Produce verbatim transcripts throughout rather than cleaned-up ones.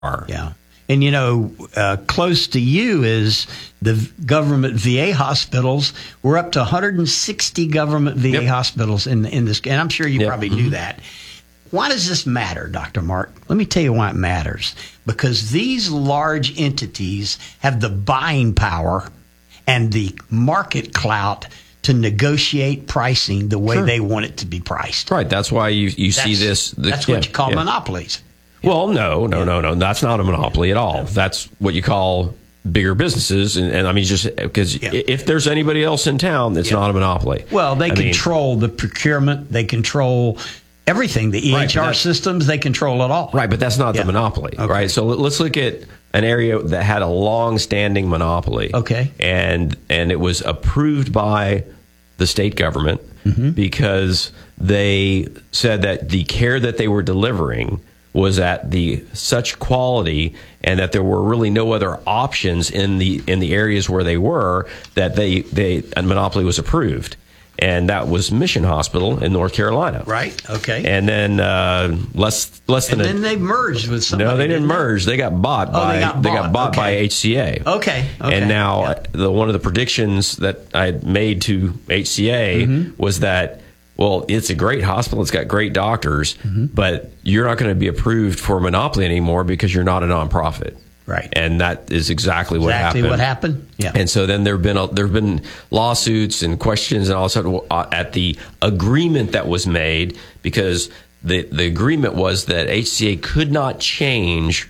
are. Yeah. And, you know, uh, close to you is the government V A hospitals. We're up to one hundred sixty government V A yep. hospitals in in this. And I'm sure you yep. probably mm-hmm. knew that. Why does this matter, Doctor Mark? Let me tell you why it matters. Because these large entities have the buying power and the market clout to negotiate pricing the way sure. they want it to be priced. Right. That's why you, you see this. The, that's yeah, what you call yeah. monopolies. Well, no, no, yeah. no, no. That's not a monopoly at all. That's what you call bigger businesses. And, and I mean, just because yeah. if there's anybody else in town, it's yeah. not a monopoly. Well, they I control mean, the procurement. They control everything. The E H R right, systems, they control it all. Right, but that's not yeah. the monopoly, okay. right? So let's look at an area that had a long-standing monopoly. Okay. And, and it was approved by the state government mm-hmm. because they said that the care that they were delivering was at the such quality and that there were really no other options in the in the areas where they were that they they a monopoly was approved. And that was Mission Hospital in North Carolina. Right. Okay. And then uh, less less than and a, then they merged with somebody. No, they didn't, didn't merge. They? they got bought oh, by they got bought, they got bought okay. by H C A. Okay. okay. And now yeah. the one of the predictions that I had made to H C A mm-hmm. was that, well, it's a great hospital. It's got great doctors, mm-hmm. but you're not going to be approved for a monopoly anymore because you're not a nonprofit. Right. And that is exactly what exactly happened. Exactly what happened. Yeah. And so then there have been a, there have been lawsuits and questions and all of a sudden at the agreement that was made, because the the agreement was that H C A could not change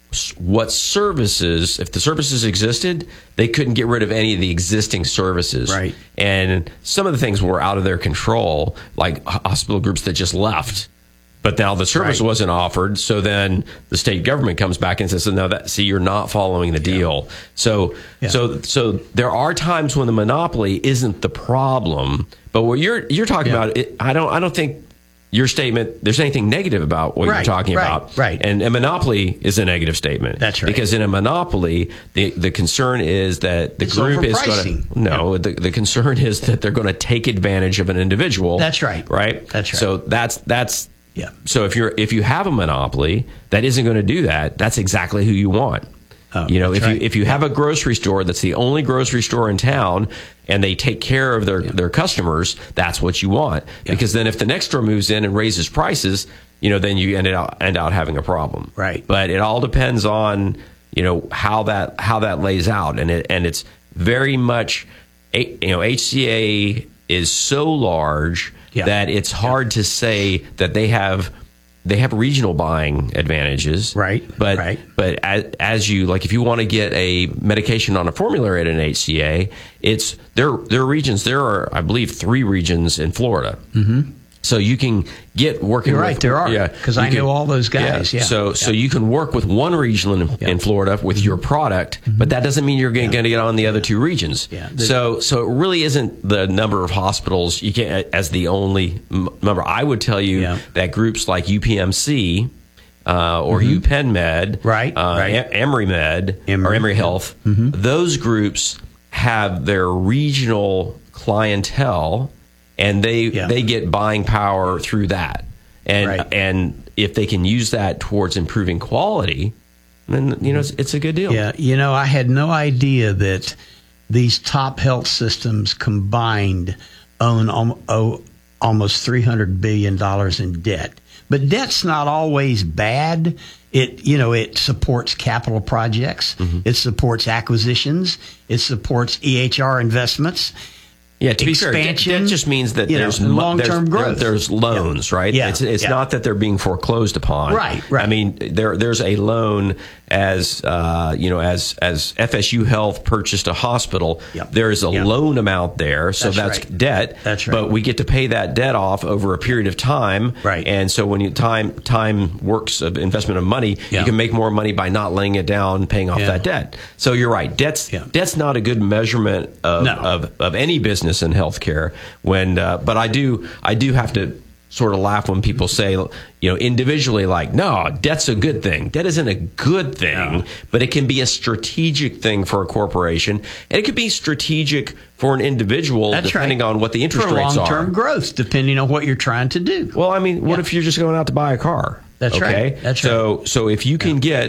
what services, if the services existed, they couldn't get rid of any of the existing services. Right. And some of the things were out of their control, like hospital groups that just left. But now the service right. wasn't offered, so then the state government comes back and says, "No, that see, you're not following the deal." Yeah. So, yeah. so, so there are times when the monopoly isn't the problem, but what you're you're talking yeah. about, it, I don't, I don't think your statement there's anything negative about what right. you're talking right. about. Right. And a monopoly is a negative statement. That's right. Because in a monopoly, the the concern is that the it's group is going to no, yeah. the the concern is that they're going to take advantage of an individual. That's right. Right. That's right. So that's that's. Yeah. So if you're if you have a monopoly that isn't going to do that, that's exactly who you want. Oh, you know, if right. you if you have a grocery store that's the only grocery store in town and they take care of their, yeah. their customers, that's what you want. Yeah. Because then if the next store moves in and raises prices, you know, then you end out end out having a problem. Right. But it all depends on, you know, how that how that lays out, and it and it's very much, you know, H C A is so large. Yeah. That it's hard yeah. to say that they have they have regional buying advantages, right? But right. but as, as you like, if you want to get a medication on a formulary at an H C A, it's there. There are regions. There are, I believe, three regions in Florida. Mm-hmm. So you can get working. You're right, with, there are. Yeah, because I know all those guys. Yeah. yeah. So yeah. so you can work with one region in, yeah. in Florida with your product, mm-hmm. but that doesn't mean you're going yeah. to get on the other two regions. Yeah. So so it really isn't the number of hospitals you can as the only number. I would tell you yeah. that groups like U P M C uh, or mm-hmm. UPenn Med, right, uh, right. Emory Med, Emory. or Emory Health, mm-hmm. those groups have their regional clientele. And they yeah. they get buying power through that, and right. and if they can use that towards improving quality, then you know it's, it's a good deal. Yeah, you know, I had no idea that these top health systems combined own oh, almost three hundred billion dollars in debt. But debt's not always bad. It you know it supports capital projects, mm-hmm. it supports acquisitions, it supports E H R investments. Yeah, to expansion, be fair, that just means that there's know, long-term there's, growth. There, there's loans, yeah. right? Yeah. It's, it's yeah. not that they're being foreclosed upon. Right, right. I mean, there there's a loan as uh, you know, as as F S U Health purchased a hospital. Yep. There is a yep. loan amount there, so that's, that's right. debt. That's right. But we get to pay that debt off over a period of time. Right. And so when you time time works of investment of money, yeah. you can make more money by not laying it down, paying off yeah. that debt. So you're right. Debt's yeah. debt's not a good measurement of no. of, of any business in healthcare. When uh, but I do I do have to sort of laugh when people say, you know, individually, like, no, debt's a good thing. Debt isn't a good thing, no. but it can be a strategic thing for a corporation, and it could be strategic for an individual, That's depending right. on what the interest for rates are. For long-term growth, depending on what you're trying to do. Well, I mean, what yeah. if you're just going out to buy a car? That's okay? right. That's so, right. So if you can yeah. get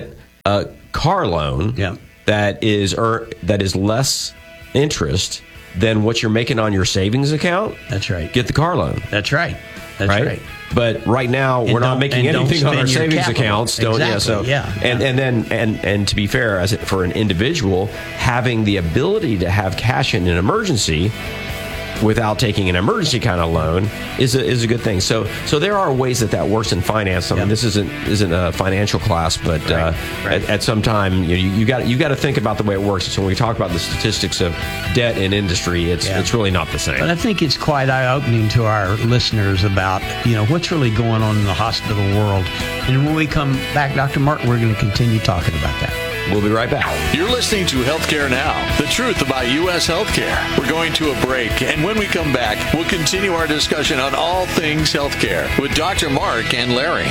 a car loan Yeah. that is er, that is less interest than what you're making on your savings account. That's right. Get the car loan. That's right. That's right. right. But right now, And we're not don't- making and don't anything on our spend your savings capital. accounts. Don't yeah. So Exactly, yeah, and yeah. and then and and to be fair, as it, for an individual, having the ability to have cash in an emergency without taking an emergency kind of loan is a, is a good thing. So so there are ways that that works in finance. I mean, Yep. this isn't isn't a financial class, but uh, right. At, at some time you you got you got to think about the way it works. So when we talk about the statistics of debt in industry, it's Yeah. it's really not the same. But I think it's quite eye-opening to our listeners about, you know, what's really going on in the hospital world. And when we come back, Doctor Mark, we're going to continue talking about that. We'll be right back. You're listening to Healthcare Now, the truth about U S healthcare. We're going to a break, and when we come back, we'll continue our discussion on all things healthcare with Doctor Mark and Larry.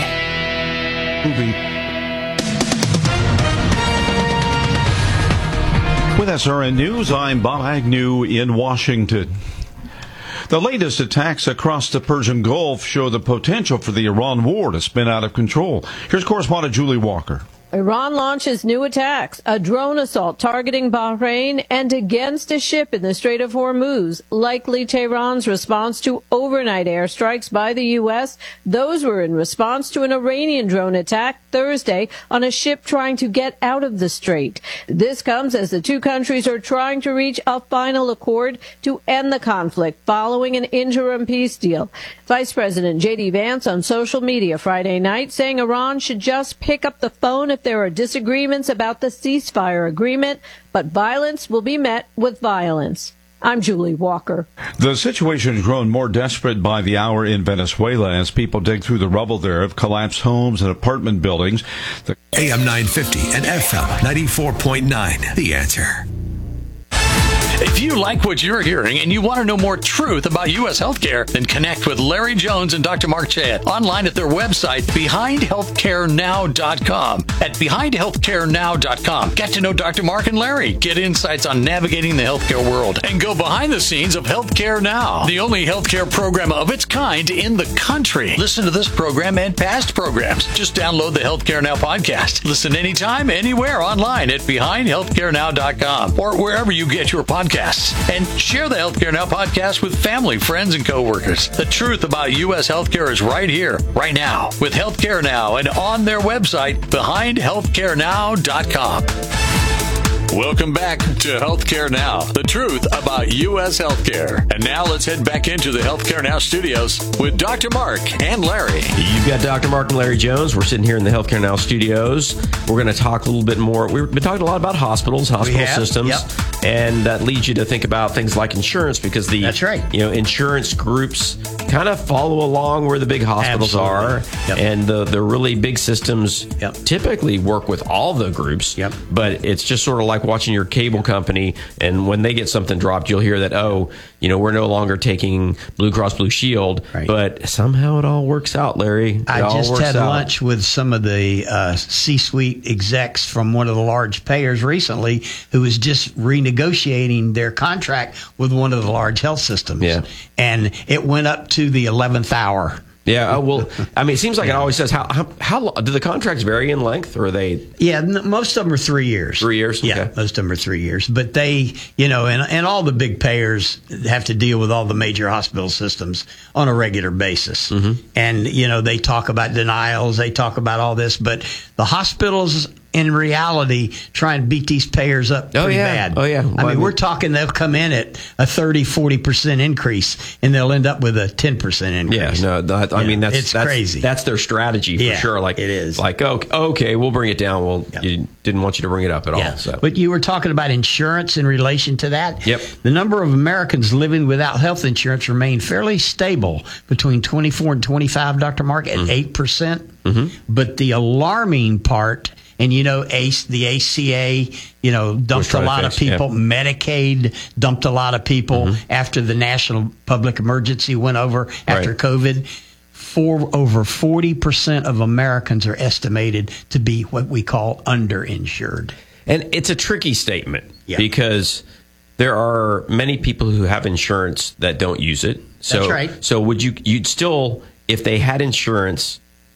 With S R N News, I'm Bob Agnew in Washington. The latest attacks across the Persian Gulf show the potential for the Iran war to spin out of control. Here's correspondent Julie Walker. Iran launches new attacks, a drone assault targeting Bahrain and against a ship in the Strait of Hormuz, likely Tehran's response to overnight airstrikes by the U S. Those were in response to an Iranian drone attack Thursday on a ship trying to get out of the strait. This comes as the two countries are trying to reach a final accord to end the conflict following an interim peace deal. Vice President J D Vance on social media Friday night saying Iran should just pick up the phone if there are disagreements about the ceasefire agreement, but violence will be met with violence. I'm Julie Walker. The situation has grown more desperate by the hour in Venezuela as people dig through the rubble there of collapsed homes and apartment buildings. The- A M nine fifty and F M ninety-four point nine. The Answer. If you like what you're hearing and you want to know more truth about U S healthcare, then connect with Larry Jones and Doctor Mark Chad online at their website, behind healthcare now dot com. At behind healthcare now dot com, get to know Doctor Mark and Larry, get insights on navigating the healthcare world, and go behind the scenes of Healthcare Now, the only healthcare program of its kind in the country. Listen to this program and past programs. Just download the Healthcare Now podcast. Listen anytime, anywhere online at behind healthcare now dot com or wherever you get your podcasts. And share the Healthcare Now podcast with family, friends, and coworkers. The truth about U S healthcare is right here, right now, with Healthcare Now and on their website, behind healthcare now dot com. Welcome back to Healthcare Now, the truth about U S healthcare. And now let's head back into the Healthcare Now studios with Doctor Mark and Larry. You've got Doctor Mark and Larry Jones. We're sitting here in the Healthcare Now studios. We're going to talk a little bit more. We've been talking a lot about hospitals, hospital have, systems, yep. and that leads you to think about things like insurance because the That's right. you know insurance groups kind of follow along where the big hospitals Absolutely. are, Yep. and the the really big systems Yep. typically work with all the groups. Yep. But it's just sort of like watching your cable company, and when they get something dropped, you'll hear that, oh, you know, we're no longer taking Blue Cross Blue Shield, Right. but somehow it all works out, Larry. It I all just works had out. lunch with some of the uh, C-suite execs from one of the large payers recently who was just renegotiating their contract with one of the large health systems. Yeah. And it went up to the eleventh hour. Yeah, uh, well, I mean, it seems like it always says how how, how lo- do the contracts vary in length, or are they Yeah, n- most of them are three years. three years? Yeah, Okay. most of them are three years. But they, you know, and, and all the big payers have to deal with all the major hospital systems on a regular basis. Mm-hmm. And, you know, they talk about denials, they talk about all this, but the hospitals in reality try and beat these payers up Oh, pretty yeah. bad. Oh, yeah. I Well, I mean, mean- we're talking they'll come in at a thirty, forty percent increase, and they'll end up with a ten percent increase. Yeah, no, that, I Yeah, mean that's it's that's, crazy. That's their strategy for Yeah, sure. Like it is. Like okay, okay, we'll bring it down. Well, Yeah. you didn't want you to bring it up at Yeah. all. So But you were talking about insurance in relation to that. Yep. The number of Americans living without health insurance remained fairly stable between twenty-four and twenty-five, Doctor Mark, at eight percent. Mm-hmm. But the alarming part, and you know, ACE, the A C A, you know, dumped a trying to lot fix, of people. yeah. Medicaid dumped a lot of people Mm-hmm. after the national public emergency went over after Right. COVID. For over forty percent of Americans are estimated to be what we call underinsured. and it's a tricky statement Yeah. because there are many people who have insurance that don't use it. So That's right. So would you you'd still if they had insurance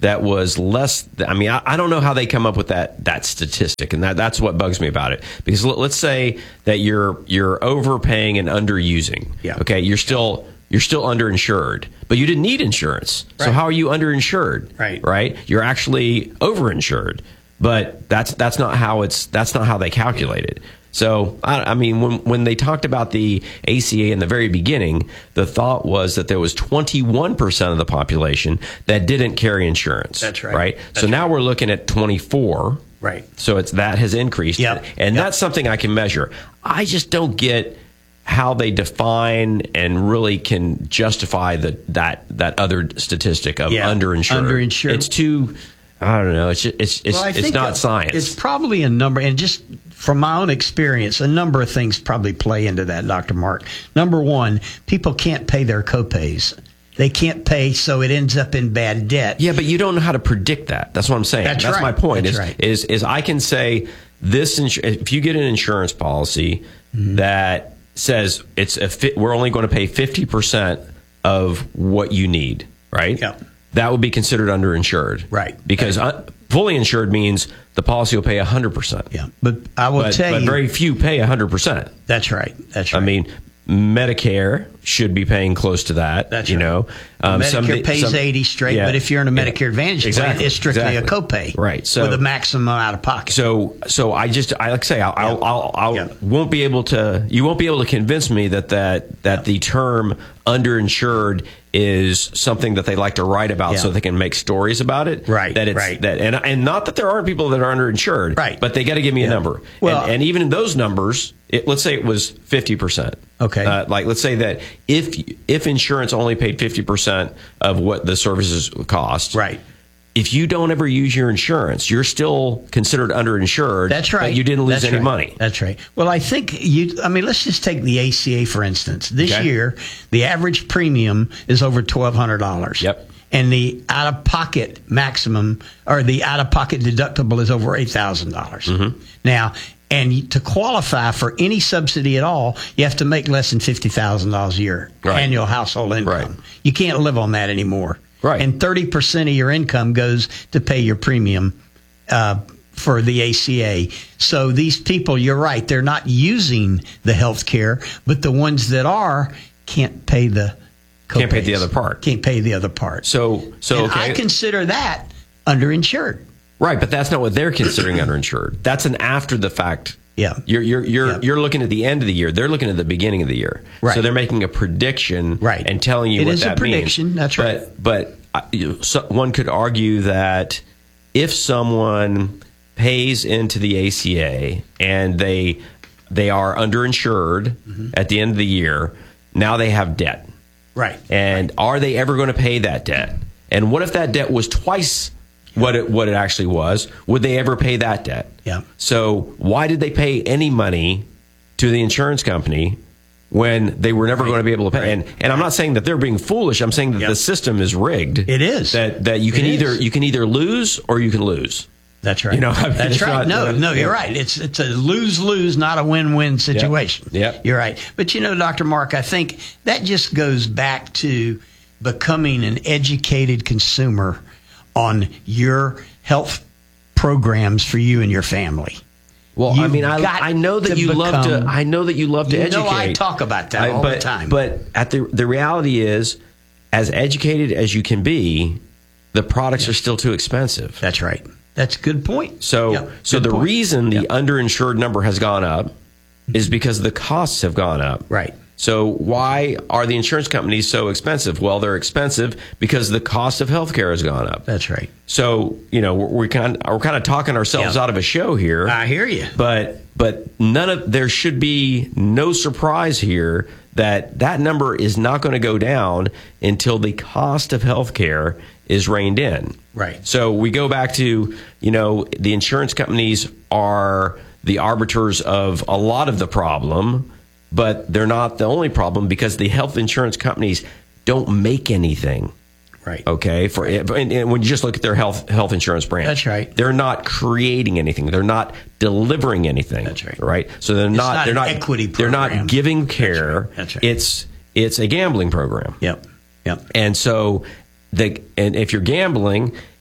that was less. I mean, I, I don't know how they come up with that that statistic, and that that's what bugs me about it. Because let, let's say that you're you're overpaying and underusing. Yeah. Okay, you're still you're still underinsured, but you didn't need insurance. Right. So how are you underinsured? Right. Right. You're actually overinsured, but that's that's not how it's that's not how they calculate it. So, I, I mean, when when they talked about the A C A in the very beginning, the thought was that there was twenty-one percent of the population that didn't carry insurance. That's right. Right? That's so now right. we're looking at twenty-four. Right. So it's that has increased. Yep. And Yep. that's something I can measure. I just don't get how they define and really can justify the, that that other statistic of Yeah. underinsured. Underinsured. It's too, I don't know, it's just, it's it's, Well, I it's think not that science. It's probably a number, and just from my own experience, a number of things probably play into that, Doctor Mark. Number one, people can't pay their copays. They can't pay, so it ends up in bad debt. Yeah, but you don't know how to predict that. That's what I'm saying. That's That's right. my point. That's is, right. is is I can say this. Insu- if you get an insurance policy mm-hmm. that says it's a fi- we're only going to pay fifty percent of what you need, right? Yeah. That would be considered underinsured, Right. Because Right. Un- fully insured means the policy will pay one hundred percent. Yeah, but I will But, tell but you, very few pay one hundred percent. that's right. That's right. I mean, Medicare should be paying close to that. That's you right. know, Medicare some- pays some- eighty straight, yeah. but if you're in a Medicare Yeah. Advantage Exactly. plan, it's strictly Exactly. a copay, Right. So with a maximum out of pocket. So, so I just, I like to say, I'll, I'll, I'll, I'll Yeah. won't be able to, you won't be able to convince me that that that the term underinsured is something that they like to write about Yeah. so they can make stories about it. Right, That it's right. that, and and not that there aren't people that are underinsured. Right. But they got to give me Yeah. a number. Well- and, and even in those numbers, it, let's say it was fifty percent. Okay. Uh, like let's say that if if insurance only paid fifty percent of what the services cost. Right. If you don't ever use your insurance, you're still considered underinsured. That's right. But you didn't lose That's any right. money. That's right. Well, I think you, I mean, let's just take the A C A, for instance. This Okay. year, the average premium is over twelve hundred dollars. Yep. And the out of pocket maximum, or the out of pocket deductible, is over eight thousand dollars. Mm-hmm. Now, and to qualify for any subsidy at all, you have to make less than fifty thousand dollars a year, Right. annual household income. Right. You can't live on that anymore. Right. And thirty percent of your income goes to pay your premium uh, for the A C A. So these people, you're right, they're not using the health care, but the ones that are can't pay the co-pays. Can't pay the other part. Can't pay the other part. So, so And okay, I consider that underinsured. right, but that's not what they're considering underinsured. That's an after the fact. Yeah. You're you're you're Yeah. you're looking at the end of the year. They're looking at the beginning of the year. Right. So they're making a prediction. Right. And telling you It what is a that prediction, means. that's right. But but uh, you, so, one could argue that if someone pays into the A C A and they they are underinsured Mm-hmm. at the end of the year, now they have debt. Right. And are they ever going to pay that debt? And what if that debt was twice what it what it actually was? Would they ever pay that debt? Yeah. So why did they pay any money to the insurance company when they were never Right. going to be able to pay? Right. And and I'm not saying that they're being foolish. I'm saying that Yep. the system is rigged. It is. That that you can It either is. you can either lose or you can lose. That's right. You know, I mean, that's it's right. not- no, uh, no, you're yeah. right. It's it's a lose lose, not a win win situation. Yep. You're right. But you know, Doctor Mark, I think that just goes back to becoming an educated consumer on your health programs for you and your family. Well, I You've mean, I, got I know that to you love to. become- I know that you love to You educate. know I talk about that all the but, time. But at the the reality is, as educated as you can be, the products are still too expensive. That's right. That's a good point. So, Yep, so good the point. reason the Yep. underinsured number has gone up is because the costs have gone up. Right. So why are the insurance companies so expensive? Well, they're expensive because the cost of healthcare has gone up. That's right. So, you know, we're, we're kind of, we're kind of talking ourselves Yeah. out of a show here. I hear you. But but none of there should be no surprise here that that number is not going to go down until the cost of healthcare is reined in. Right. So we go back to, you know, the insurance companies are the arbiters of a lot of the problem, but they're not the only problem because the health insurance companies don't make anything. Right. Okay, for and, and when you just look at their health health insurance brand, That's right. They're not creating anything. They're not delivering anything. That's right. Right. So they're It's not. not they're an not equity They're program. not giving care. That's right. That's right. It's it's a gambling program. Yep. Yep. And so the and if you're gambling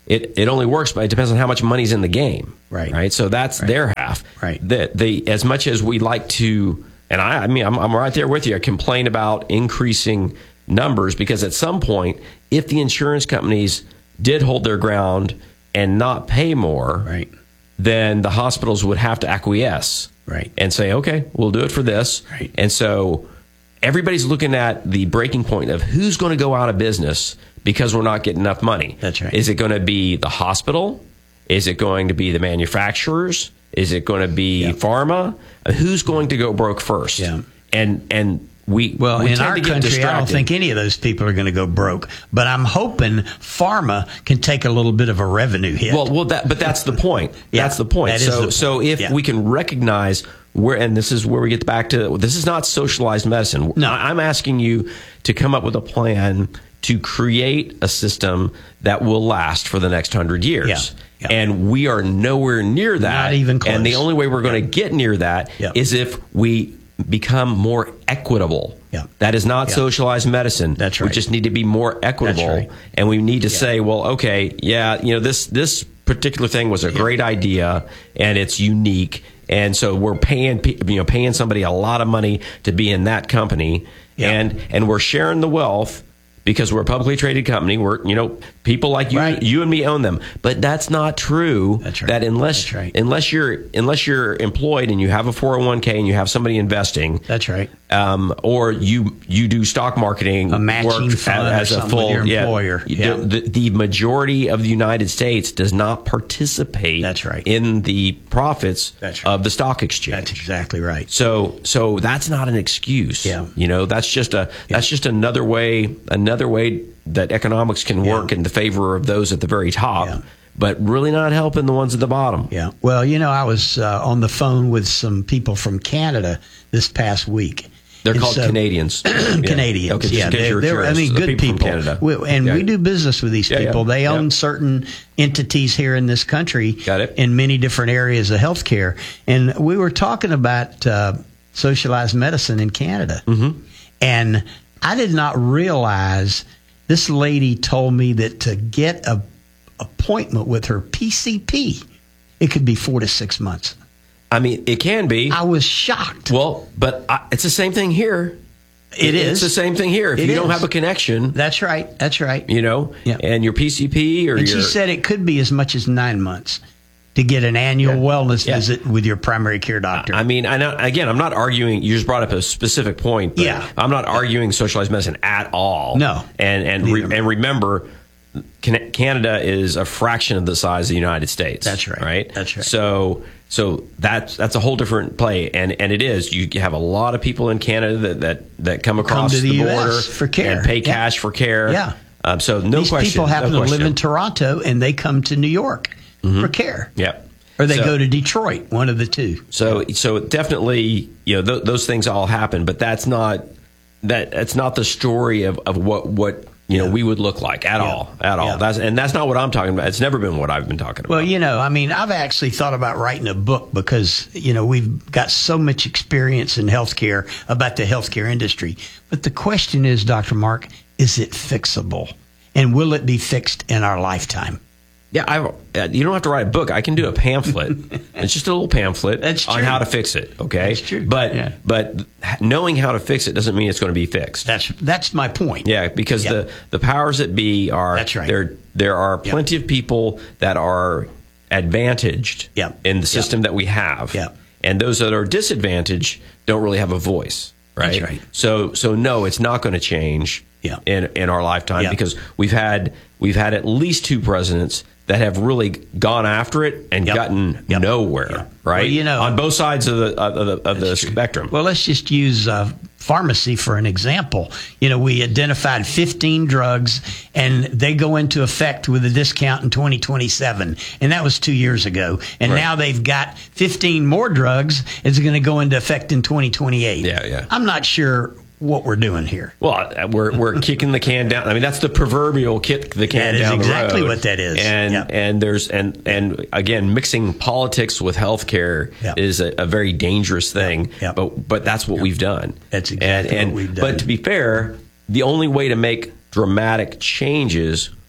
it, it only works, but it depends on how much money's in the game. Right. Right. So that's Right. their half. Right. That they, as much as we like to, and I, I mean, I'm, I'm right there with you. I complain about increasing numbers because at some point, if the insurance companies did hold their ground and not pay more, Right. then the hospitals would have to acquiesce. Right. And say, okay, we'll do it for this. Right. And so everybody's looking at the breaking point of who's going to go out of business because we're not getting enough money. That's right. Is it going to be the hospital? Is it going to be the manufacturers? Is it going to be Yeah. pharma? Who's going to go broke first? Yeah. And and we Well, we in tend our to get country, I don't distracted. think any of those people are going to go broke. But I'm hoping pharma can take a little bit of a revenue hit. Well, well, that but that's the point. Yeah, that's the point. that is so the so point. if Yeah. we can recognize where, and this is where we get back to, this is not socialized medicine. No. I- I'm asking you to come up with a plan to create a system that will last for the next hundred years. Yeah, yeah. And we are nowhere near that. Not even close. And the only way we're going to get near that Yeah. is if we become more equitable. Yeah. That is not Yeah. socialized medicine. That's We right. just need to be more equitable. right. And we need to say, well, okay, yeah, you know, this this particular thing was a great idea and it's unique, and so we're paying pe- you know paying somebody a lot of money to be in that company, Yeah. and and we're sharing the wealth because we're a publicly traded company. We're you know people like you Right. you and me own them, but that's not true. That's right. That unless That's right. unless you're unless you're employed and you have a four oh one k and you have somebody investing. That's right. Um, or you you do stock marketing, A matching work fund or as a something with full your yeah, employer. the- Yeah. The, the majority of the United States does not participate. That's right. In the profits That's right. of the stock exchange. That's exactly right. So so that's not an excuse. Yeah. You know, that's just a that's just another way another way that economics can work Yeah. in the favor of those at the very top, Yeah. but really not helping the ones at the bottom. Yeah. Well, you know, I was uh, on the phone with some people from Canada this past week. They're And called so- Canadians. Canadians, Okay, just yeah, in case they're, you're they're- I curious. mean, The good people people, from Canada. We- and Yeah. we do business with these Yeah, yeah. people. They Yeah. own certain entities here in this country, Got it. in many different areas of healthcare. And we were talking about uh, socialized medicine in Canada, mm-hmm. and I did not realize this lady told me that to get a appointment with her P C P, it could be four to six months. I mean, it can be. I was shocked. Well, but I, it's the same thing here. It It's is. the same thing here. If It you don't is. have a connection, That's right. That's right. you know, Yeah. and your P C P or And your she said it could be as much as nine months to get an annual Yeah. wellness Yeah. visit with your primary care doctor. I mean, I know, again, I'm not arguing. You just brought up a specific point. But Yeah. I'm not arguing socialized medicine at all. No. And and re, Neither. and remember, Can- Canada is a fraction of the size of the United States. That's right. Right. That's right. So so that's that's a whole different play, and and it is. You have a lot of people in Canada that that, that come across to the the U S border for care. and pay Yeah. cash for care. Yeah. Um, so no These question. people happen no to live question. in Toronto and they come to New York for care. Yep. Or they So- go to Detroit, one of the two. So, so definitely, you know, th- those things all happen, but that's not that. That's not the story of, of what what you know Yeah. we would look like at Yeah. all, at all. Yeah. That's and that's not what I'm talking about. It's never been what I've been talking about. Well, you know, I mean, I've actually thought about writing a book because, you know, we've got so much experience in healthcare about the healthcare industry. But the question is, Doctor Mark, is it fixable? And will it be fixed in our lifetime? yeah, I, uh, you don't have to write a book. I can do a pamphlet. It's just a little pamphlet That's on true. how to fix it. Okay, That's true. But Yeah. but knowing how to fix it doesn't mean it's going to be fixed. That's that's my point. Yeah, because Yeah. the, the powers that be are That's right. there. There are Yeah. plenty of people that are advantaged Yeah. in the Yeah. system that we have, Yeah. and those that are disadvantaged don't really have a voice. Right. That's right. So so no, it's not going to change Yeah. in in our lifetime Yeah. because we've had we've had at least two presidents that have really gone after it and Yep. gotten Yep. nowhere. Yeah. Right. Well, you know- on both sides of the of the, of the That's true. spectrum. Well, let's just use uh, pharmacy for an example. You know, we identified fifteen drugs, and they go into effect with a discount in twenty twenty-seven, and that was two years ago. And Right. now they've got fifteen more drugs. It's going to go into effect in twenty twenty-eight. Yeah, yeah. I'm not sure what we're doing here. Well, we're we're kicking the can down. I mean, that's the proverbial kick the can That is down the road. exactly what that is. And Yep. and there's and and again, mixing politics with healthcare Yep. is a, a very dangerous thing. Yep. But but that's what we've done. That's exactly and, and, what we've done. But to be fair, the only way to make dramatic changes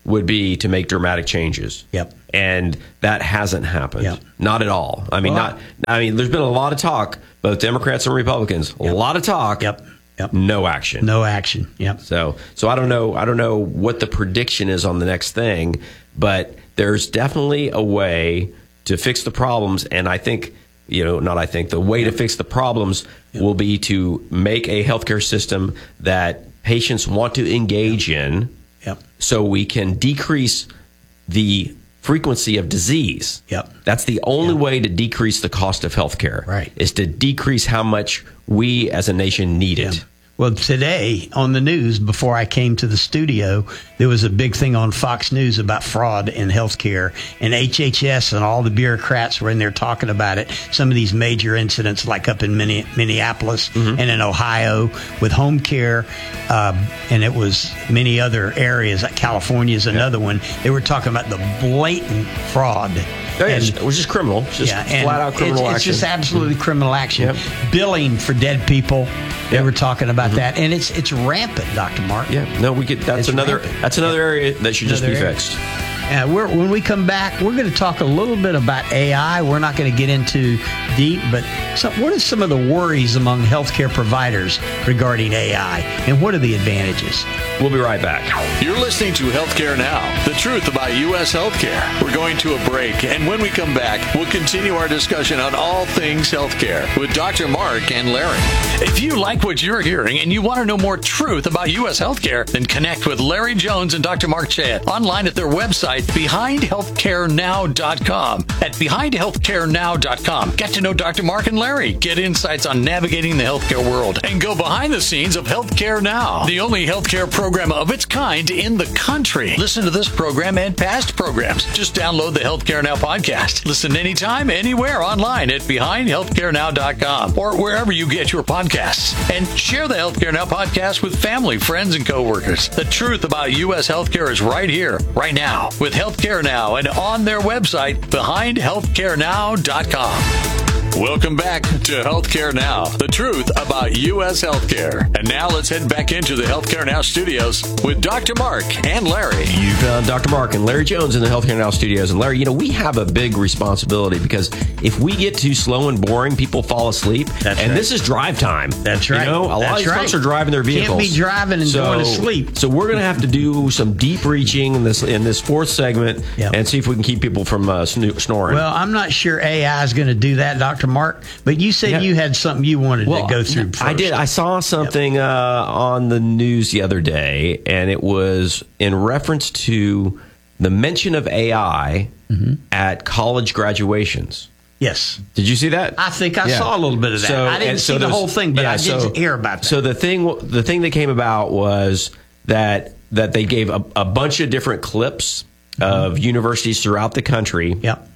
would be to make dramatic changes. Yep. And that hasn't happened. Yep. Not at all. I mean, Well, not. I mean, there's been a lot of talk, both Democrats and Republicans. Yep. A lot of talk. Yep. Yep. No action. No action. Yep. So, so I don't know. I don't know what the prediction is on the next thing, but there's definitely a way to fix the problems. And I think, you know, not I think the way to fix the problems Yep. will be to make a healthcare system that patients want to engage Yep. in, Yep. so we can decrease the frequency of disease. Yep. That's the only Yep. way to decrease the cost of healthcare. Right. Is to decrease how much we as a nation need it. Yeah. Well, today on the news, before I came to the studio, there was a big thing on Fox News about fraud in healthcare, and H H S and all the bureaucrats were in there talking about it. Some of these major incidents, like up in Minneapolis mm-hmm. and in Ohio with home care, uh, and it was many other areas, like California is another yeah. one. They were talking about the blatant fraud. Oh, yeah, and, it was just criminal. Just yeah, flat out criminal it's, action. It's just absolutely criminal action. Yep. Billing for dead people. They Yep. were talking about Mm-hmm. that, and it's it's rampant, Doctor Mark. Yeah, no, we get that's It's another rampant. that's another area that should Another just be area. fixed. Uh, we're, when we come back, we're going to talk a little bit about A I. We're not going to get into deep, but some, what are some of the worries among healthcare providers regarding A I, and what are the advantages? We'll be right back. You're listening to Healthcare Now, the truth about U S healthcare. We're going to a break, and when we come back, we'll continue our discussion on all things healthcare with Doctor Mark and Larry. If you like what you're hearing and you want to know more truth about U S healthcare, then connect with Larry Jones and Doctor Mark Chayet online at their website, behind healthcare now dot com. At behind healthcare now dot com, get to know Doctor Mark and Larry, get insights on navigating the healthcare world, and go behind the scenes of Healthcare Now, the only healthcare program of its kind in the country. Listen to this program and past programs. Just download the Healthcare Now podcast. Listen anytime, anywhere online at behind healthcare now dot com or wherever you get your podcasts. And share the Healthcare Now podcast with family, friends, and coworkers. The truth about U S healthcare is right here, right now, with Healthcare Now and on their website, behind healthcare now dot com. Welcome back to Healthcare Now, the truth about U S healthcare. And now let's head back into the Healthcare Now studios with Doctor Mark and Larry. You found Doctor Mark and Larry Jones in the Healthcare Now studios. And Larry, you know, we have a big responsibility because if we get too slow and boring, people fall asleep. That's and right. this is drive time. That's right. You know, a lot That's of these right. folks are driving their vehicles. Can't be driving and so, going to sleep. So we're going to have to do some deep reaching in this in this fourth segment Yep. and see if we can keep people from uh, snoo- snoring. Well, I'm not sure A I is going to do that, Doctor Mark, but you said Yeah. you had something you wanted Well, to go through first. I did. I saw something uh, on the news the other day, and it was in reference to the mention of A I Mm-hmm. at college graduations. Yes. Did you see that? I think I Yeah. saw a little bit of that. I didn't and see the there's- whole thing, but yeah, I did so- hear about that. So the thing, the thing that came about was that that they gave a, a bunch of different clips of universities throughout the country, Yep.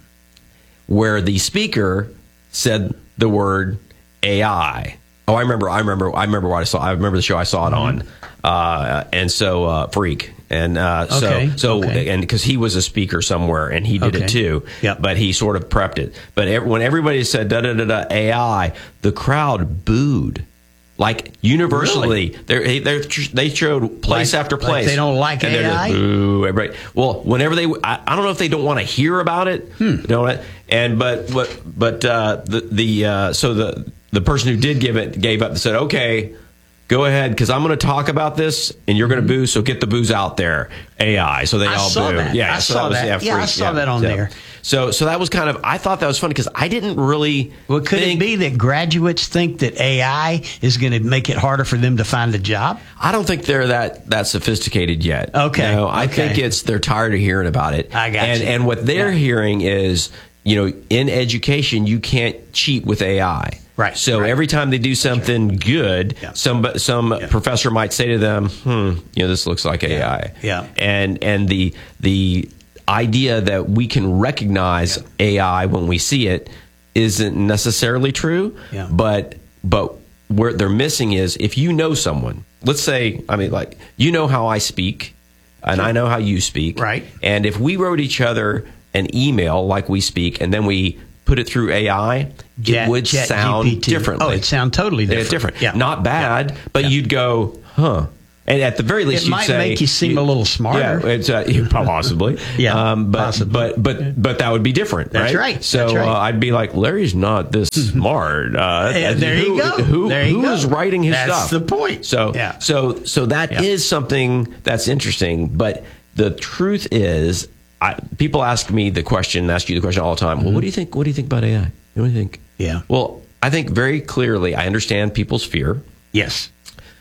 where the speaker said the word A I. Oh, I remember. I remember. I remember what I saw. I remember the show I saw it on, uh, and so uh, Freak, and uh, Okay, so so okay. and because he was a speaker somewhere and he did Okay. it too. Yep. But he sort of prepped it. But ev- when everybody said da da da da A I, the crowd booed. Like universally, they they they showed place Like- after like place. they don't like and they're A I? just, boo, everybody. Well, whenever they, I, I don't know if they don't want to hear about it, Hmm. don't it? And but what, but uh, the the uh, so the the person who did give it gave up and said, okay, go ahead, because I'm going to talk about this, and you're going to boo. So get the booze out there, A I. So they I all saw boo. that. Yeah, I so saw was, that. Yeah, Yeah, I Freak. saw that on so, there. So so that was kind of. I thought that was funny because I didn't really. Well, could think, it be that graduates think that A I is going to make it harder for them to find a job? I don't think they're that that sophisticated yet. Okay, No, I okay. think it's they're tired of hearing about it. I got and, you. And what they're Yeah. hearing is, you know, in education, you can't cheat with A I. Right, So right. every time they do something good, Yeah. some some Yeah. professor might say to them, "Hmm, you know, this looks like A I." Yeah. And and the the idea that we can recognize A I when we see it isn't necessarily true. Yeah. But but where they're missing is if you know someone, let's say, I mean, like, you know how I speak and I know how you speak. Right. And if we wrote each other an email like we speak and then we put it through A I, Chat- it would Chat sound G P T. differently. Oh, it'd sound totally It's different. different. Yeah. Not bad, but Yeah. you'd go, huh. And at the very least, it you'd might say, make you seem you, a little smarter. Yeah, it's uh, possibly. yeah, um, but, possibly. but but but that would be different. That's right. right. So That's right. Uh, I'd be like, Larry's not this smart. Uh, yeah, there who, you go. Who, there you who go. is writing his that's stuff? That's the point. So yeah. so so that yeah. is something that's interesting. But the truth is, I, people ask me the question, ask you the question all the time. Mm-hmm. Well, what do you think? What do you think about A I? What do you think? Yeah. Well, I think very clearly, I understand people's fear. Yes.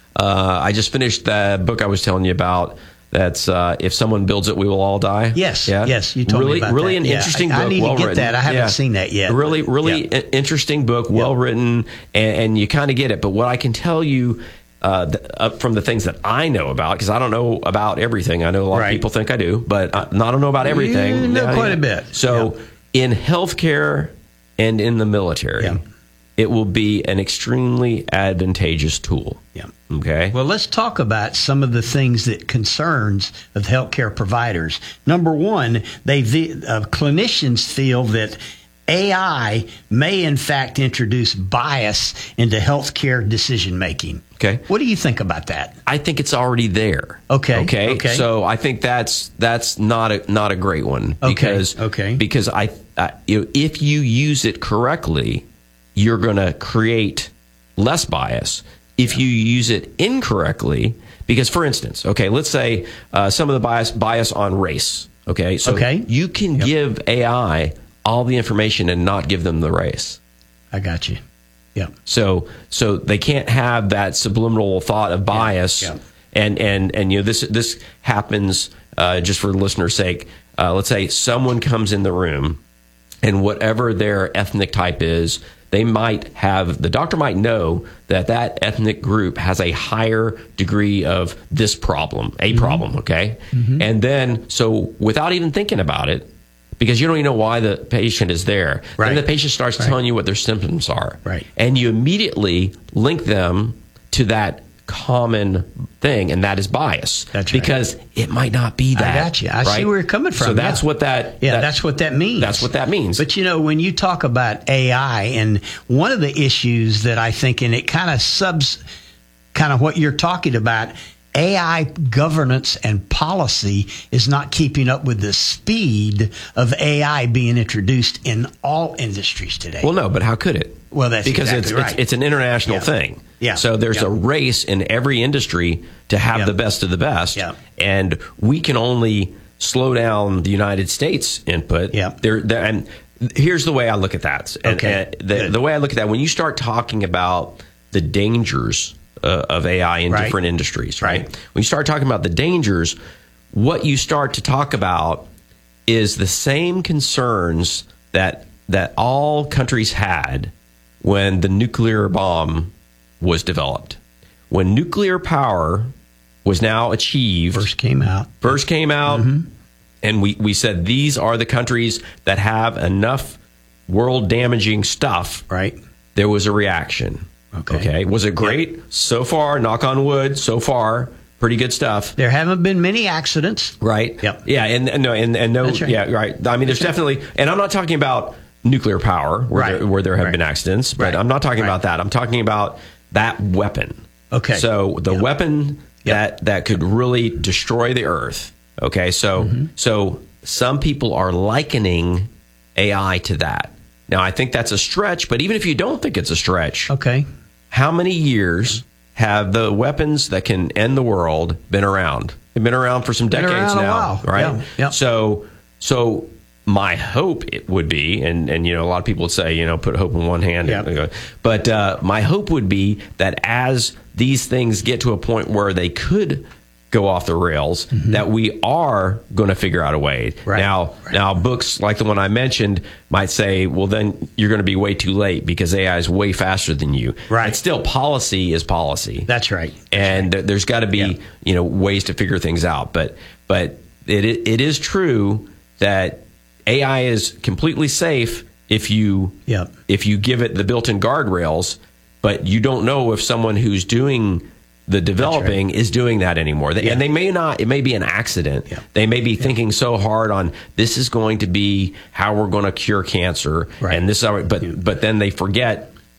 Uh, I just finished the book I was telling you about. That's uh, If Someone Builds It, We Will All Die. Yes, yeah? yes, you told really, me about really that. an Yeah, interesting I, book. I need well to get written. that. I haven't yeah. seen that yet. Really, but, really yeah. interesting book, well yeah. written, and, and you kind of get it. But what I can tell you uh, the, uh, from the things that I know about, because I don't know about everything. I know a lot right. of people think I do, but I, I don't know about everything. You know yeah, quite yeah. a bit. So yeah. in healthcare and in the military, yeah. it will be an extremely advantageous tool. Yeah. Okay. Well, let's talk about some of the things that concerns of healthcare providers. Number one, they uh, clinicians feel that A I may in fact introduce bias into healthcare decision making. Okay. What do you think about that? I think it's already there. Okay. Okay. Okay. So I think that's that's not a not a great one because okay. because I, I you know, if you use it correctly, you're going to create less bias. If you use it incorrectly, because for instance, okay, let's say uh, some of the bias bias on race. Okay, so okay. you can yep. give A I all the information and not give them the race. I got you. Yeah. So so they can't have that subliminal thought of bias. Yeah. Yeah. And and and you know this this happens uh, just for the listener's sake. Uh, let's say someone comes in the room, and whatever their ethnic type is, they might have, the doctor might know that that ethnic group has a higher degree of this problem, a mm-hmm. problem, okay? Mm-hmm. And then, so without even thinking about it, because you don't even know why the patient is there, right. then the patient starts right. telling you what their symptoms are. Right. And you immediately link them to that common thing, and that is bias. That's right. Because it might not be that. I got you. I right? see where you're coming from. So that's yeah. what that... Yeah, that, that's what that means. That's what that means. But, you know, when you talk about A I, and one of the issues that I think, and it kind of subs kind of what you're talking about, A I governance and policy is not keeping up with the speed of A I being introduced in all industries today. Well, no, but how could it? Well, that's because exactly it's, right. it's it's an international yeah. thing. Yeah. So there's yeah. a race in every industry to have yeah. the best of the best. Yeah. And we can only slow down the United States input. Yeah. There, there and here's the way I look at that. And, okay. and the, the way I look at that, when you start talking about the dangers uh, of A I in right. different industries, right? right? When you start talking about the dangers, what you start to talk about is the same concerns that that all countries had when the nuclear bomb was developed. When nuclear power was now achieved, first came out, first came out, mm-hmm. and we, we said these are the countries that have enough world damaging stuff. Right. There was a reaction. Okay. Okay. Was it great? Yep. So far, knock on wood, so far, pretty good stuff. There haven't been many accidents. Right. Yep. Yeah. And, and no, and, and no, right. yeah, right. I mean, there's That's definitely, right. and I'm not talking about nuclear power where, right. there, where there have right. been accidents, but right. I'm not talking right. about that. I'm talking about that weapon. Okay. So the yep. weapon yep. that, that could really destroy the earth. Okay. So, mm-hmm. so some people are likening A I to that. Now, I think that's a stretch, but even if you don't think it's a stretch, okay, how many years have the weapons that can end the world been around? They've been around for some been decades around now, a while. right? Yeah. Yep. So, so my hope it would be, and and you know, a lot of people would say, you know, put hope in one hand, yep. and, but uh, my hope would be that as these things get to a point where they could go off the rails, mm-hmm. that we are going to figure out a way. Right. Now, right. now books like the one I mentioned might say, well, then you're going to be way too late because A I is way faster than you. Right. But still, policy is policy. That's right. That's and right. there's got to be, yeah. you know, ways to figure things out. But but it it is true that A I is completely safe if you yeah. if you give it the built-in guardrails, but you don't know if someone who's doing the developing right. is doing that anymore. They, yeah. And they may not, it may be an accident. Yeah. They may be yeah. thinking so hard on this is going to be how we're going to cure cancer. Right. And this is how, but, yeah. but then they forget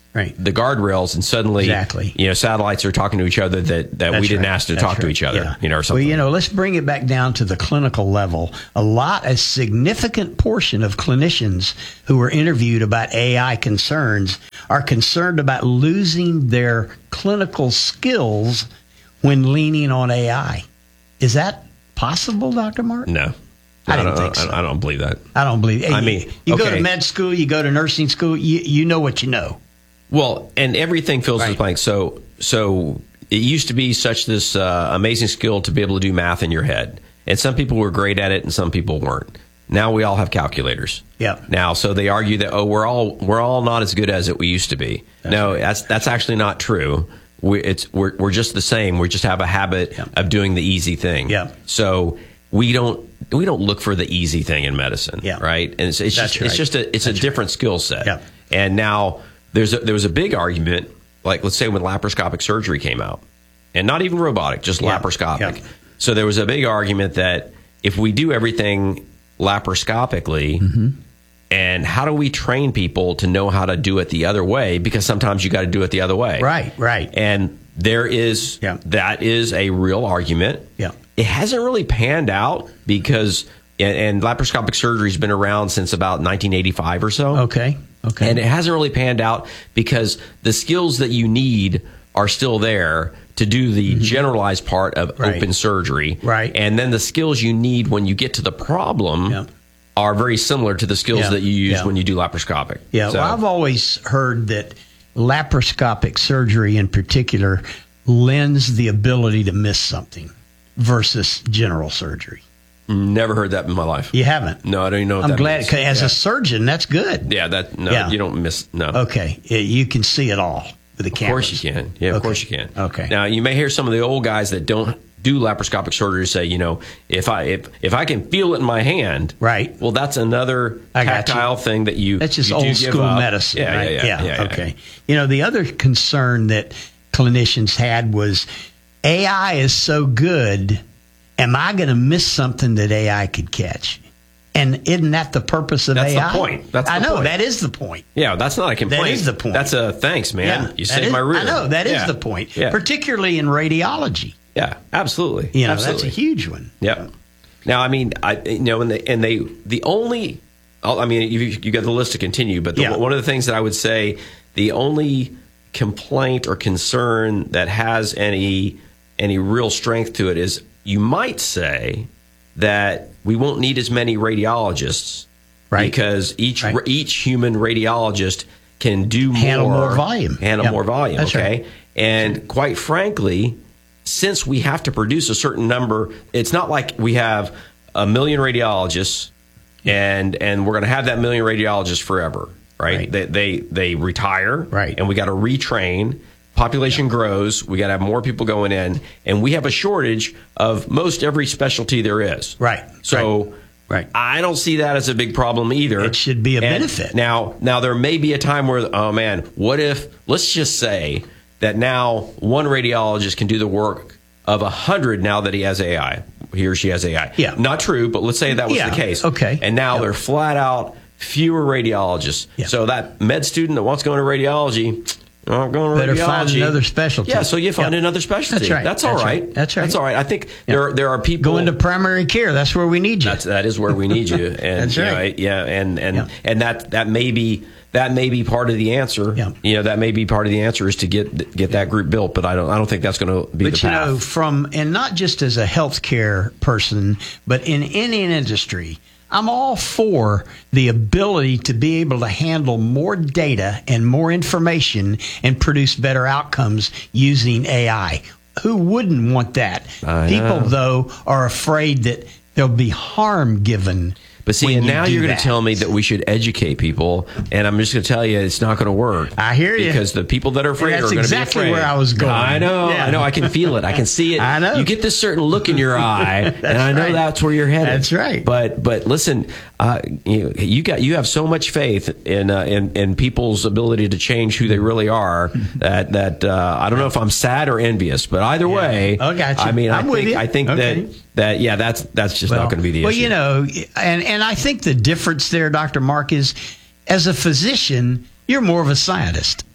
Right. the guardrails, and suddenly, Exactly. you know, satellites are talking to each other that, that we That's didn't right. ask to That's talk to right. each other, Yeah. you know, or something. Well, you know, let's bring it back down to the clinical level. A lot, a significant portion of clinicians who were interviewed about A I concerns are concerned about losing their clinical skills when leaning on A I. Is that possible, Doctor Martin? No. I didn't don't, think so. I, I don't believe that. I don't believe. I mean, you go okay. to med school, you go to nursing school, you you know what you know. Well, and everything fills Right. in blank. So, so it used to be such this uh, amazing skill to be able to do math in your head, and some people were great at it, and some people weren't. Now we all have calculators. Yeah. Now, so they argue that oh, we're all we're all not as good as it we used to be. That's no, right. that's that's actually not true. We it's we're we're just the same. We just have a habit Yeah. of doing the easy thing. Yeah. So we don't we don't look for the easy thing in medicine. Yeah. Right. And it's, it's That's just right. it's just a it's That's a different skill set. Yeah. And now there's a, there was a big argument, like let's say when laparoscopic surgery came out, and not even robotic, just Yeah. laparoscopic. Yeah. So there was a big argument that if we do everything laparoscopically, Mm-hmm. and how do we train people to know how to do it the other way? Because sometimes you got to do it the other way. Right, right. And there is Yeah. that is a real argument. Yeah. It hasn't really panned out because and, and laparoscopic surgery's been around since about nineteen eighty-five or so. Okay. Okay. And it hasn't really panned out because the skills that you need are still there to do the generalized part of Mm-hmm. Right. open surgery. Right. And then the skills you need when you get to the problem Yeah. are very similar to the skills Yeah. that you use Yeah. when you do laparoscopic. Yeah, So- well, I've always heard that laparoscopic surgery in particular lends the ability to miss something versus general surgery. Never heard that in my life. You haven't? No, I don't even know what I'm that glad, means. 'cause as yeah. a surgeon, that's good. Yeah, that no, Yeah. you don't miss no. Okay, y- you can see it all with the Of camera. course you can. Yeah, of Okay. course you can. Okay. Now you may hear some of the old guys that don't do laparoscopic surgery say, you know, if I if if I can feel it in my hand, Right. Well, that's another I got you. tactile thing that you. That's just you do old give school up. medicine, Yeah, right? yeah, yeah, yeah, yeah. Okay. You know, the other concern that clinicians had was A I is so good. Am I going to miss something that A I could catch? And isn't that the purpose of That's A I? the point. That's I the know point. that is the point. Yeah, that's not a complaint. That is the point. That's a thanks, man. Yeah, you that saved is- my rear. I know that is Yeah. the point, Yeah, particularly in radiology. yeah, absolutely. You know, absolutely. that's a huge one. Yep. Now, I mean, I you know, and they and they the only, I mean, you you got the list to continue, but the, Yeah. one of the things that I would say, the only complaint or concern that has any any real strength to it is you might say that we won't need as many radiologists, Right. Because each Right. each human radiologist can do Handle more more volume. handle Yeah. more volume. That's okay, right. and quite frankly, since we have to produce a certain number, it's not like we have a million radiologists and and we're going to have that million radiologists forever, right? Right. They, they they retire, Right. and we got to retrain. Population grows, we got to have more people going in, and we have a shortage of most every specialty there is. Right. So. Right. I don't see that as a big problem either. It should be a And benefit. Now, now there may be a time where, oh man, what if? Let's just say that now one radiologist can do the work of a hundred now that he has A I, he or she has A I. Yeah. Not true, but let's say that was Yeah, the case. okay. And now Yeah. they're flat out fewer radiologists. Yeah. So that med student that wants to go into radiology, oh, I'm going to Better radiology. find another specialty. Yeah, so you find Yeah. another specialty. That's right. That's all That's right. right. That's right. That's all right. I think Yeah. there there are people Go into primary care. That's where we need you. that's that is where we need you, and That's you know, right. yeah, and and Yeah. and that that may be that may be part of the answer. Yeah. You know, that may be part of the answer is to get get that group built, but I don't I don't think that's going to be But the you path. know, from and not just as a healthcare person, but in any industry, I'm all for the ability to be able to handle more data and more information and produce better outcomes using A I. Who wouldn't want that? I People, know. though, are afraid that there'll be harm given. But see, when and you now do you're going that. to tell me that we should educate people, and I'm just going to tell you it's not going to work. I hear you. Because the people that are afraid And are that's going to be exactly afraid. where I was going. I know, Yeah. I know. I can feel it. I can see it. I know. You get this certain look in your eye, and I know right. that's where you're headed. That's right. But but listen, uh, you, you got you have so much faith in uh, in in people's ability to change who they really are that that uh, I don't know if I'm sad or envious, but either way, Oh, gotcha. I mean, I'm I with think you. I think Okay. that that yeah, that's that's just not going to be the well, issue. you know, and and I think the difference there, Doctor Mark, is as a physician, you're more of a scientist.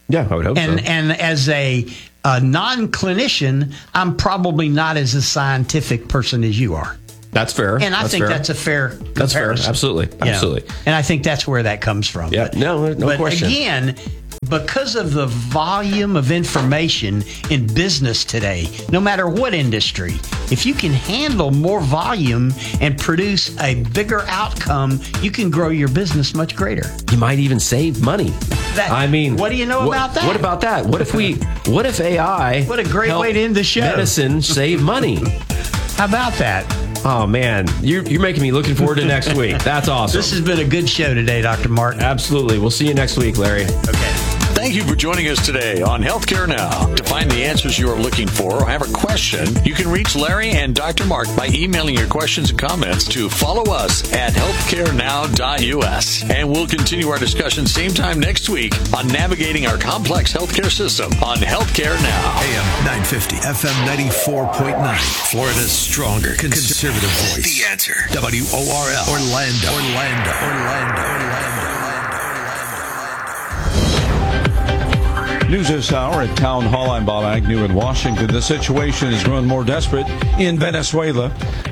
Yeah, I would hope and, so. And as a, a non-clinician, I'm probably not as a scientific person as you are. That's fair. And I that's think fair. that's a fair comparison. That's fair. Absolutely. You know, Absolutely. and I think that's where that comes from. Yeah, but, no, no but question. again, because of the volume of information in business today, no matter what industry, if you can handle more volume and produce a bigger outcome, you can grow your business much greater. You might even save money. That, I mean, what do you know what, about that? What about that? What if we? What if A I? What a great helped way to end the show. Medicine save money. How about that? Oh man, you're you're making me looking forward to next week. That's awesome. This has been a good show today, Doctor Martin. Absolutely. We'll see you next week, Larry. Okay. Thank you for joining us today on Healthcare Now. To find the answers you are looking for or have a question, you can reach Larry and Doctor Mark by emailing your questions and comments to follow us at healthcare now dot U S. And we'll continue our discussion same time next week on navigating our complex healthcare system on Healthcare Now. A M nine fifty, F M ninety-four point nine. Florida's stronger conservative voice. The Answer. W O R L. Orlando. Orlando. Orlando. Orlando. News this hour at Town Hall. I'm Bob Agnew in Washington. The situation has grown more desperate in Venezuela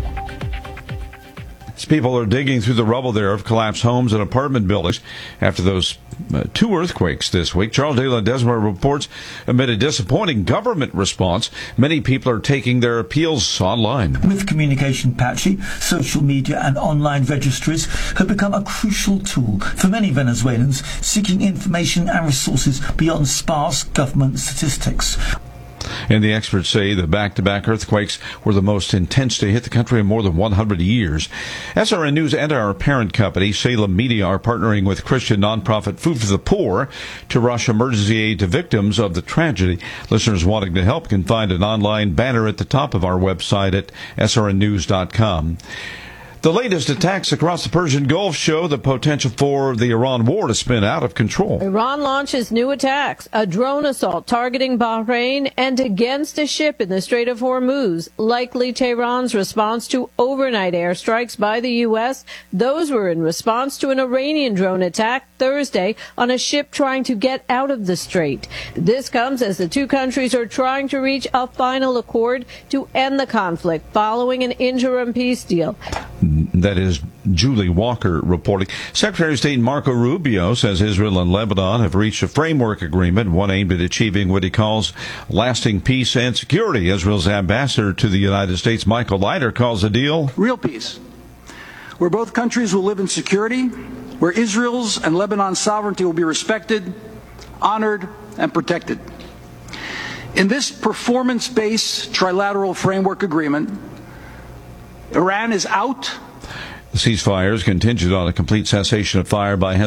as people are digging through the rubble there of collapsed homes and apartment buildings after those uh, two earthquakes this week. Charles de Ledesma reports amid a disappointing government response, many people are taking their appeals online. With communication patchy, social media and online registries have become a crucial tool for many Venezuelans seeking information and resources beyond sparse government statistics. And the experts say the back-to-back earthquakes were the most intense to hit the country in more than one hundred years. S R N News and our parent company, Salem Media, are partnering with Christian nonprofit Food for the Poor to rush emergency aid to victims of the tragedy. Listeners wanting to help can find an online banner at the top of our website at S R N news dot com. The latest attacks across the Persian Gulf show the potential for the Iran war to spin out of control. Iran launches new attacks, a drone assault targeting Bahrain and against a ship in the Strait of Hormuz, likely Tehran's response to overnight airstrikes by the U S. Those were in response to an Iranian drone attack Thursday on a ship trying to get out of the strait. This comes as the two countries are trying to reach a final accord to end the conflict following an interim peace deal. That is Julie Walker reporting. Secretary of State Marco Rubio says Israel and Lebanon have reached a framework agreement, one aimed at achieving what he calls lasting peace and security. Israel's ambassador to the United States, Michael Leiter, calls the deal real peace, where both countries will live in security, where Israel's and Lebanon's sovereignty will be respected, honored, and protected. In this performance-based trilateral framework agreement, Iran is out. The ceasefire is contingent on a complete cessation of fire by Hezbollah.